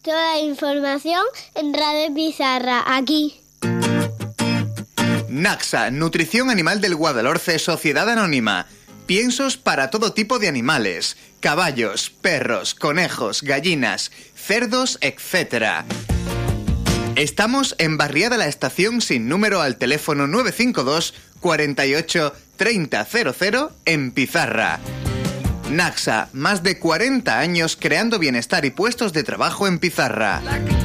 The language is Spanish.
Toda la información en Radio Pizarra, aquí. Naxa, Nutrición Animal del Guadalhorce, Sociedad Anónima. Piensos para todo tipo de animales. Caballos, perros, conejos, gallinas, cerdos, etc. Estamos en Barriada La Estación sin número al teléfono 952 48 30 00 en Pizarra. Naxa, más de 40 años creando bienestar y puestos de trabajo en Pizarra.